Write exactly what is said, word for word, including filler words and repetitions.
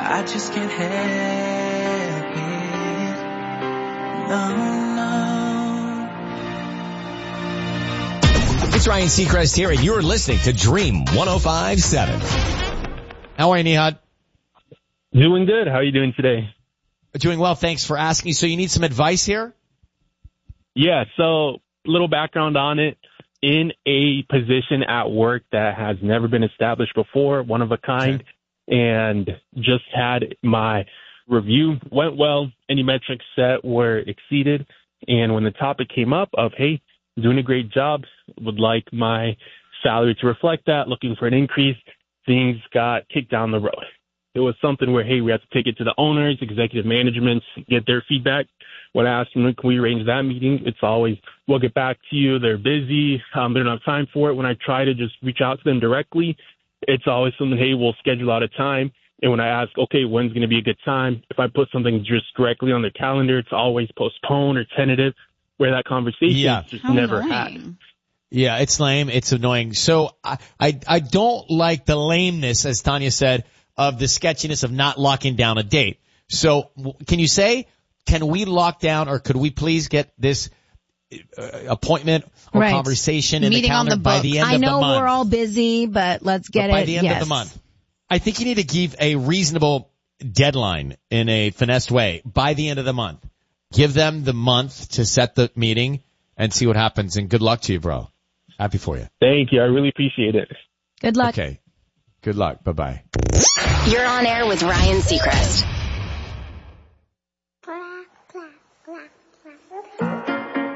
I just can't help it. No, no. It's Ryan Seacrest here, and you're listening to Dream one oh five point seven. How are you, Nihad? Doing good. How are you doing today? Doing well. Thanks for asking. So you need some advice here? Yeah. So little background on it. In a position at work that has never been established before, one of a kind, okay. and just had my review went well. Any metrics set were exceeded. And when the topic came up of, hey, doing a great job, would like my salary to reflect that, looking for an increase, things got kicked down the road. It was something where, hey, we have to take it to the owners, executive management, get their feedback. When I asked them, can we arrange that meeting? It's always, we'll get back to you. They're busy. Um, they don't have time for it. When I try to just reach out to them directly, it's always something, hey, we'll schedule out a time. And when I ask, okay, when's going to be a good time? If I put something just directly on their calendar, it's always postponed or tentative, where that conversation yeah. just How never annoying. happened. Yeah, it's lame. It's annoying. So I, I, I don't like the lameness, as Tanya said, of the sketchiness of not locking down a date. So can you say, can we lock down, or could we please get this uh, appointment or right. conversation in Meeting the calendar on the by book. the end I of the know month? we're all busy, but let's get but by it. the end yes. of the month. I think you need to give a reasonable deadline in a finessed way by the end of the month. Give them the month to set the meeting and see what happens. And good luck to you, bro. Happy for you. Thank you. I really appreciate it. Good luck. Okay. Good luck. Bye-bye. You're on air with Ryan Seacrest.